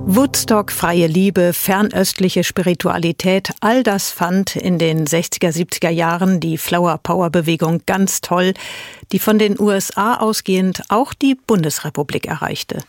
Woodstock, freie Liebe, fernöstliche Spiritualität, all das fand in den 60er, 70er Jahren die Flower-Power-Bewegung ganz toll, die von den USA ausgehend auch die Bundesrepublik erreichte.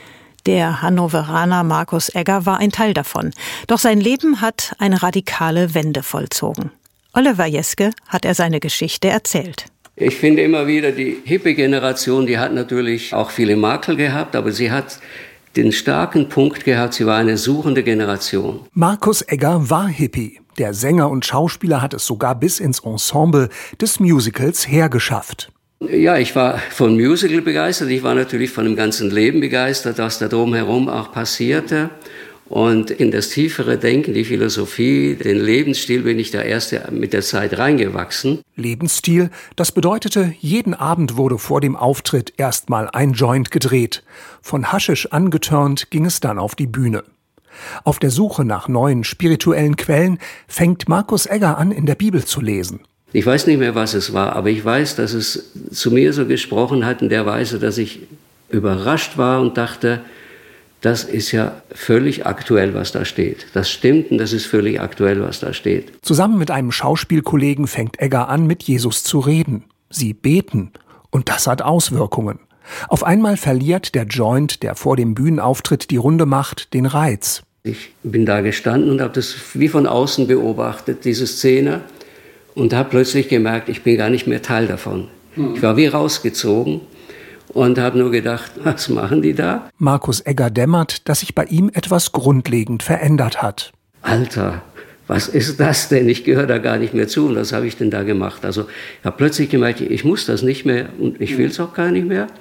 Der Hannoveraner Markus Egger war ein Teil davon. Doch sein Leben hat eine radikale Wende vollzogen. Oliver Jeske hat seine Geschichte erzählt. Ich finde immer wieder, die Hippie-Generation, die hat natürlich auch viele Makel gehabt, aber sie hat den starken Punkt gehabt, sie war eine suchende Generation. Markus Egger war Hippie. Der Sänger und Schauspieler hat es sogar bis ins Ensemble des Musicals hergeschafft. Ja, ich war von Musical begeistert. Ich war natürlich von dem ganzen Leben begeistert, was da drumherum auch passierte. Und in das tiefere Denken, die Philosophie, den Lebensstil bin ich da erst mit der Zeit reingewachsen. Lebensstil, das bedeutete, jeden Abend wurde vor dem Auftritt erstmal ein Joint gedreht. Von Haschisch angetörnt ging es dann auf die Bühne. Auf der Suche nach neuen spirituellen Quellen fängt Markus Egger an, in der Bibel zu lesen. Ich weiß nicht mehr, was es war, aber ich weiß, dass es zu mir so gesprochen hat in der Weise, dass ich überrascht war und dachte, das ist ja völlig aktuell, was da steht. Das stimmt und das ist völlig aktuell, was da steht. Zusammen mit einem Schauspielkollegen fängt Egger an, mit Jesus zu reden. Sie beten und das hat Auswirkungen. Auf einmal verliert der Joint, der vor dem Bühnenauftritt die Runde macht, den Reiz. Ich bin da gestanden und habe das wie von außen beobachtet, diese Szene, und habe plötzlich gemerkt, ich bin gar nicht mehr Teil davon. Ich war wie rausgezogen. Und habe nur gedacht, was machen die da? Markus Egger dämmert, dass sich bei ihm etwas grundlegend verändert hat. Alter, was ist das denn? Ich gehöre da gar nicht mehr zu. Und was habe ich denn da gemacht? Also ich habe plötzlich gemerkt, ich muss das nicht mehr und ich will es auch gar nicht mehr.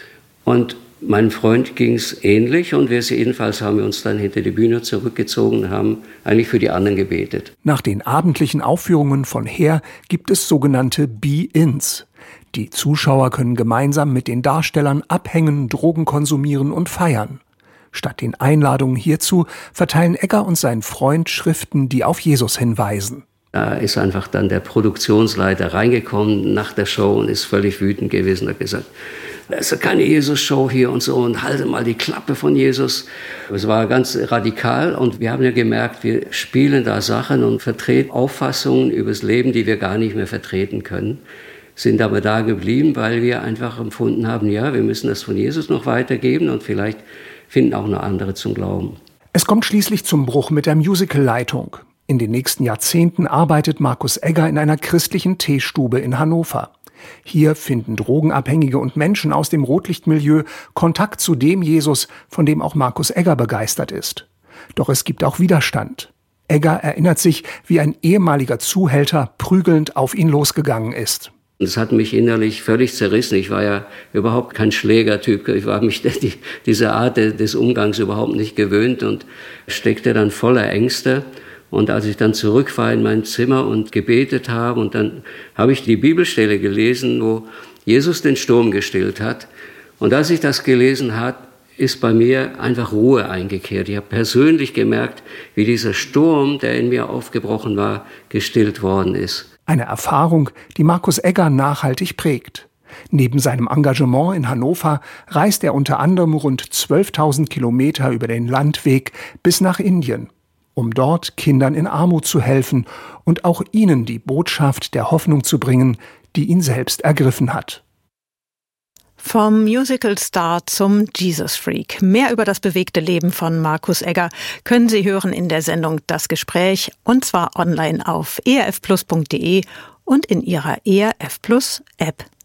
Und meinem Freund ging es ähnlich und jedenfalls haben wir uns dann hinter die Bühne zurückgezogen und haben eigentlich für die anderen gebetet. Nach den abendlichen Aufführungen von Heer gibt es sogenannte Be-Ins. Die Zuschauer können gemeinsam mit den Darstellern abhängen, Drogen konsumieren und feiern. Statt den Einladungen hierzu verteilen Egger und sein Freund Schriften, die auf Jesus hinweisen. Da ist einfach dann der Produktionsleiter reingekommen nach der Show und ist völlig wütend gewesen und hat gesagt, das ist keine Jesus-Show hier und so und halte mal die Klappe von Jesus. Es war ganz radikal und wir haben ja gemerkt, wir spielen da Sachen und vertreten Auffassungen über das Leben, die wir gar nicht mehr vertreten können. Sind aber da geblieben, weil wir einfach empfunden haben, ja, wir müssen das von Jesus noch weitergeben und vielleicht finden auch noch andere zum Glauben. Es kommt schließlich zum Bruch mit der Musicalleitung. In den nächsten Jahrzehnten arbeitet Markus Egger in einer christlichen Teestube in Hannover. Hier finden Drogenabhängige und Menschen aus dem Rotlichtmilieu Kontakt zu dem Jesus, von dem auch Markus Egger begeistert ist. Doch es gibt auch Widerstand. Egger erinnert sich, wie ein ehemaliger Zuhälter prügelnd auf ihn losgegangen ist. Das hat mich innerlich völlig zerrissen. Ich war ja überhaupt kein Schlägertyp. Ich war mich dieser Art des Umgangs überhaupt nicht gewöhnt und steckte dann voller Ängste. Und als ich dann zurück war in mein Zimmer und gebetet habe, und dann habe ich die Bibelstelle gelesen, wo Jesus den Sturm gestillt hat. Und als ich das gelesen habe, ist bei mir einfach Ruhe eingekehrt. Ich habe persönlich gemerkt, wie dieser Sturm, der in mir aufgebrochen war, gestillt worden ist. Eine Erfahrung, die Markus Egger nachhaltig prägt. Neben seinem Engagement in Hannover reist er unter anderem rund 12.000 Kilometer über den Landweg bis nach Indien, um dort Kindern in Armut zu helfen und auch ihnen die Botschaft der Hoffnung zu bringen, die ihn selbst ergriffen hat. Vom Musical-Star zum Jesus-Freak. Mehr über das bewegte Leben von Markus Egger können Sie hören in der Sendung Das Gespräch, und zwar online auf erfplus.de und in Ihrer ERF Plus App.